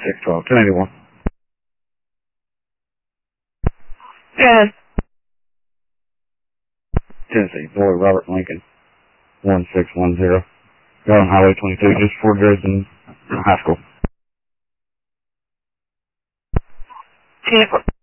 612, 1081. Yes. Tennessee, boy Robert Lincoln, 1610. You're on Highway 22, just before Dresden High School. 10